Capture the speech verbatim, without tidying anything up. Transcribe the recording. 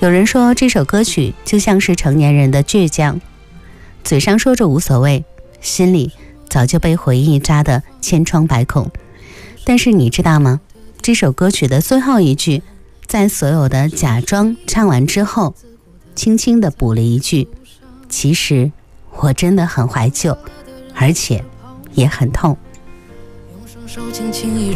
有人说这首歌曲就像是成年人的倔强，嘴上说着无所谓，心里早就被回忆扎得千疮百孔。但是你知道吗？这首歌曲的最后一句，在所有的假装唱完之后，轻轻地补了一句：其实我真的很怀旧，而且也很痛。 用双手轻轻一